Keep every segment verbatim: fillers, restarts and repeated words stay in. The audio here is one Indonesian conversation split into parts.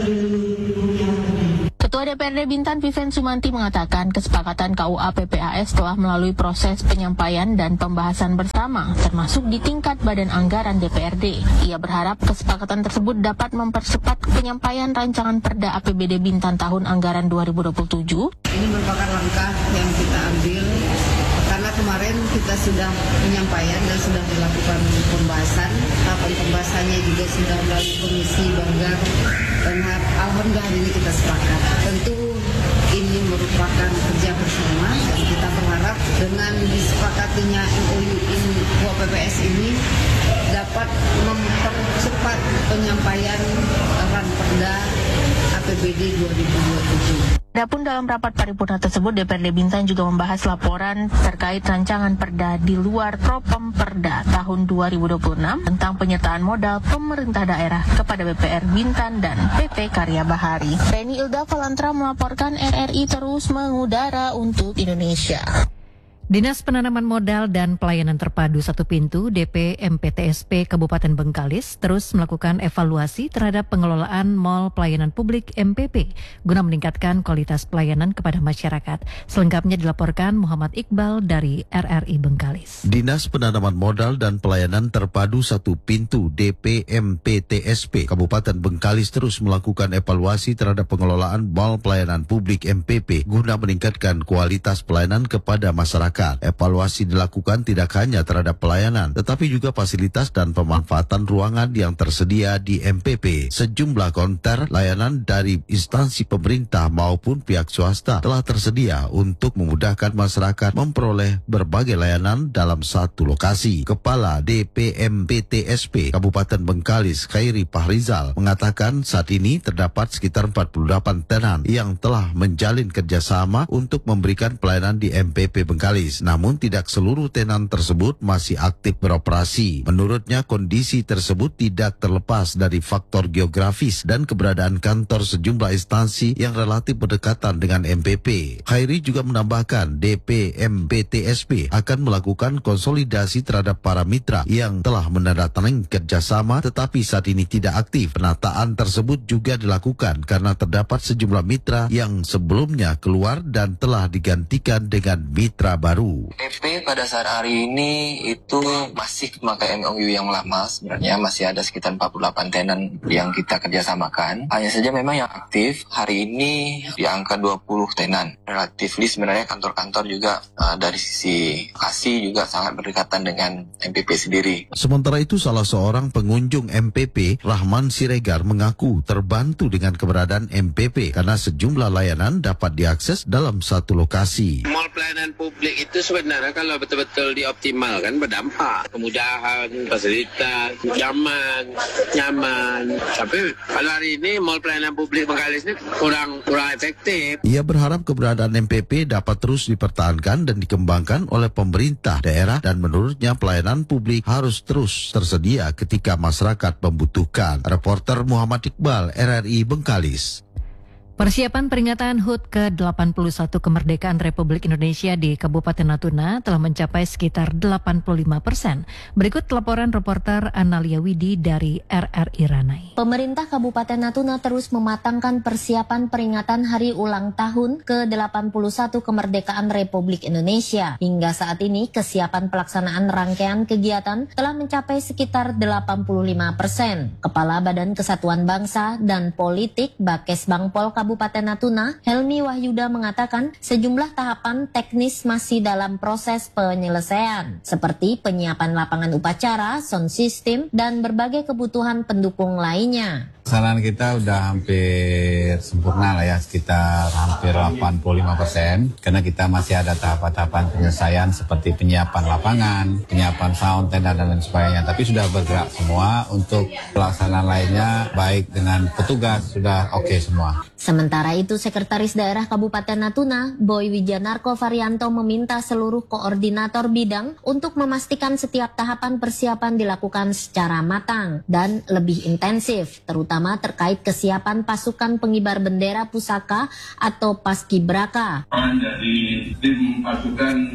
Ketua D P R D Bintan Vivian Sumanti mengatakan kesepakatan K U A P P A S telah melalui proses penyampaian dan pembahasan bersama, termasuk di tingkat Badan Anggaran D P R D. Ia berharap kesepakatan tersebut dapat mempercepat penyampaian rancangan Perda A P B D Bintan tahun anggaran dua ribu dua puluh tujuh. Ini merupakan langkah yang kita ambil karena kemarin kita sudah penyampaian dan sudah dilakukan pembahasan. Tahapan pembahasannya juga sudah melalui Komisi Banggar dan alhamdulillah hari ini kita sepakat. Tentu ini merupakan kerja bersama dan kita berharap dengan disepakatinya M O U ini U A P P S ini dapat mempercepat penyampaian Ranperda A P B D dua ribu dua puluh tujuh. Adapun dalam rapat paripurna tersebut, D P R D Bintan juga membahas laporan terkait rancangan perda di luar Propem Perda tahun dua ribu dua puluh enam tentang penyertaan modal pemerintah daerah kepada B P R Bintan dan P T Karya Bahari. Reni Ilda Valantra melaporkan R R I terus mengudara untuk Indonesia. Dinas Penanaman Modal dan Pelayanan Terpadu Satu Pintu D P M P T S P Kabupaten Bengkalis terus melakukan evaluasi terhadap pengelolaan Mall Pelayanan Publik M P P guna meningkatkan kualitas pelayanan kepada masyarakat. Selengkapnya dilaporkan Muhammad Iqbal dari R R I Bengkalis. Dinas Penanaman Modal dan Pelayanan Terpadu Satu Pintu D P M P T S P Kabupaten Bengkalis terus melakukan evaluasi terhadap pengelolaan Mall Pelayanan Publik M P P guna meningkatkan kualitas pelayanan kepada masyarakat. Evaluasi dilakukan tidak hanya terhadap pelayanan, tetapi juga fasilitas dan pemanfaatan ruangan yang tersedia di M P P. Sejumlah konter layanan dari instansi pemerintah maupun pihak swasta telah tersedia untuk memudahkan masyarakat memperoleh berbagai layanan dalam satu lokasi. Kepala D P M P T S P Kabupaten Bengkalis, Khairi Pahrizal, mengatakan saat ini terdapat sekitar empat puluh delapan tenan yang telah menjalin kerjasama untuk memberikan pelayanan di M P P Bengkalis. Namun tidak seluruh tenan tersebut masih aktif beroperasi. Menurutnya kondisi tersebut tidak terlepas dari faktor geografis dan keberadaan kantor sejumlah instansi yang relatif berdekatan dengan M P P. Khairi juga menambahkan D P M P T S P akan melakukan konsolidasi terhadap para mitra yang telah menandatangani kerjasama tetapi saat ini tidak aktif. Penataan tersebut juga dilakukan karena terdapat sejumlah mitra yang sebelumnya keluar dan telah digantikan dengan mitra baru. M P P pada saat hari ini itu masih memakai M O U yang lama, sebenarnya masih ada sekitar empat puluh delapan tenan yang kita kerjasamakan. Hanya saja memang yang aktif hari ini di angka dua puluh tenan. Relatively sebenarnya kantor-kantor juga uh, dari sisi lokasi juga sangat berdekatan dengan M P P sendiri. Sementara itu salah seorang pengunjung M P P, Rahman Siregar, mengaku terbantu dengan keberadaan M P P karena sejumlah layanan dapat diakses dalam satu lokasi. Mall pelayanan publik itu sebenarnya kalau betul-betul dioptimalkan berdampak, kemudahan, fasilitas, nyaman, nyaman. Tapi kalau hari ini mall pelayanan publik Bengkalis ini kurang kurang efektif. Ia berharap keberadaan M P P dapat terus dipertahankan dan dikembangkan oleh pemerintah daerah dan menurutnya pelayanan publik harus terus tersedia ketika masyarakat membutuhkan. Reporter Muhammad Iqbal, R R I Bengkalis. Persiapan peringatan H U T ke delapan puluh satu kemerdekaan Republik Indonesia di Kabupaten Natuna telah mencapai sekitar delapan puluh lima persen. Berikut laporan reporter Analia Widi dari R R I Ranai. Pemerintah Kabupaten Natuna terus mematangkan persiapan peringatan Hari Ulang Tahun ke delapan puluh satu kemerdekaan Republik Indonesia. Hingga saat ini kesiapan pelaksanaan rangkaian kegiatan telah mencapai sekitar delapan puluh lima persen. Kepala Badan Kesatuan Bangsa dan Politik Bakes Bangpol Kabupaten Kabupaten Natuna, Helmi Wahyuda mengatakan sejumlah tahapan teknis masih dalam proses penyelesaian, seperti penyiapan lapangan upacara, sound system, dan berbagai kebutuhan pendukung lainnya. Pelaksanaan kita udah hampir sempurna lah ya, sekitar hampir delapan puluh lima persen. Karena kita masih ada tahapan-tahapan penyelesaian seperti penyiapan lapangan, penyiapan sound, tenda, dan lain sebagainya. Tapi sudah bergerak semua untuk pelaksanaan lainnya, baik dengan petugas, sudah oke okay semua. Sementara itu, Sekretaris Daerah Kabupaten Natuna, Boy Wijanarko Varianto meminta seluruh koordinator bidang untuk memastikan setiap tahapan persiapan dilakukan secara matang dan lebih intensif, terutama terkait kesiapan pasukan pengibar bendera pusaka atau Paskibraka. Dari tim pasukan Paskibraka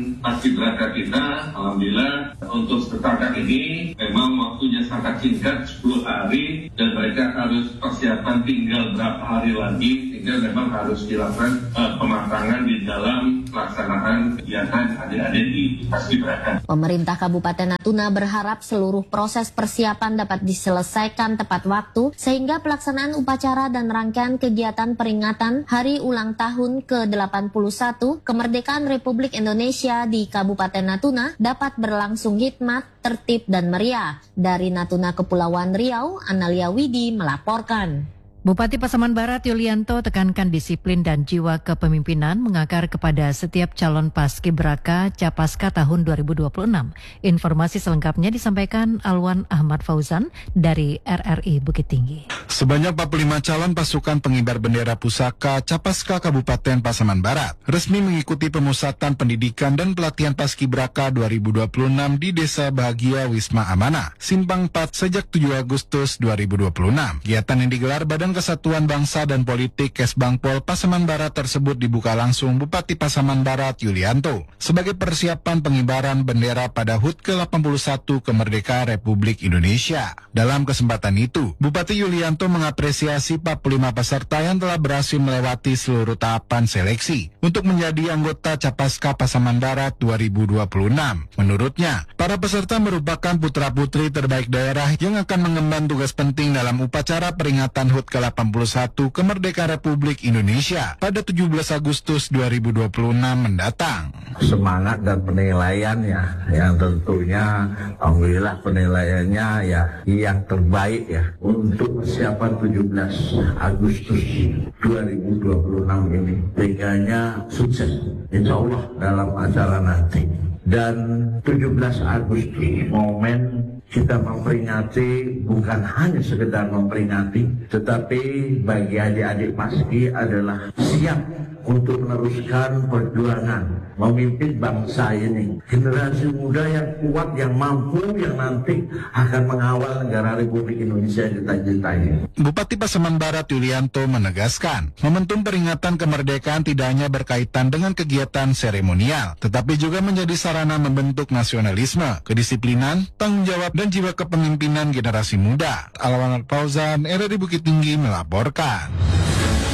paskibraka kita, alhamdulillah untuk sekarang ini memang waktunya sangat singkat, sepuluh hari, dan mereka harus persiapan tinggal berapa hari lagi, sehingga memang harus dilakukan uh, pematangan di dalam pelaksanaan kegiatan adik-adik di paskibraka. Pemerintah Kabupaten Natuna berharap seluruh proses persiapan dapat diselesaikan tepat waktu sehingga pelaksanaan upacara dan rangkaian kegiatan peringatan Hari Ulang Tahun ke delapan puluh satu Kemerdekaan Republik Indonesia di Kabupaten Natuna dapat berlangsung hikmat, tertib, dan meriah. Dari Natuna Kepulauan Riau, Analia Widi melaporkan. Bupati Pasaman Barat Yulianto tekankan disiplin dan jiwa kepemimpinan mengakar kepada setiap calon paskibraka Capaska tahun dua ribu dua puluh enam. Informasi selengkapnya disampaikan Alwan Ahmad Fauzan dari R R I Bukit Tinggi. Sebanyak empat puluh lima calon pasukan pengibar bendera pusaka Capaska Kabupaten Pasaman Barat resmi mengikuti pemusatan pendidikan dan pelatihan paskibraka dua ribu dua puluh enam di Desa Bahagia Wisma Amanah, Simpang empat sejak tujuh Agustus dua ribu dua puluh enam. Kegiatan yang digelar Badan Kesatuan Bangsa dan Politik Kesbangpol Pasaman Barat tersebut dibuka langsung Bupati Pasaman Barat Yulianto sebagai persiapan pengibaran bendera pada H U T ke delapan puluh satu Kemerdekaan Republik Indonesia. Dalam kesempatan itu, Bupati Yulianto mengapresiasi empat puluh lima peserta yang telah berhasil melewati seluruh tahapan seleksi untuk menjadi anggota Capaska Pasaman Barat dua ribu dua puluh enam. Menurutnya, para peserta merupakan putra-putri terbaik daerah yang akan mengemban tugas penting dalam upacara peringatan H U T ke delapan puluh satu Kemerdekaan Republik Indonesia pada tujuh belas Agustus dua ribu dua puluh enam mendatang. Semangat dan penilaiannya yang tentunya alhamdulillah penilaiannya ya yang terbaik ya untuk persiapan tujuh belas Agustus dua ribu dua puluh enam ini. Tiganya sukses insya Allah dalam acara nanti. Dan tujuh belas Agustus momen kita memperingati bukan hanya sekedar memperingati, tetapi bagi adik-adik Paski adalah siap untuk meneruskan perjuangan memimpin bangsa ini. Generasi muda yang kuat, yang mampu, yang nanti akan mengawal negara Republik Indonesia yang kita cintai. Bupati Pasaman Barat Yulianto menegaskan, momentum peringatan kemerdekaan tidak hanya berkaitan dengan kegiatan seremonial, tetapi juga menjadi sarana membentuk nasionalisme, kedisiplinan, tanggung jawab, dan jiwa kepemimpinan generasi muda. Alwan Fauzan, R R I Bukit Tinggi melaporkan.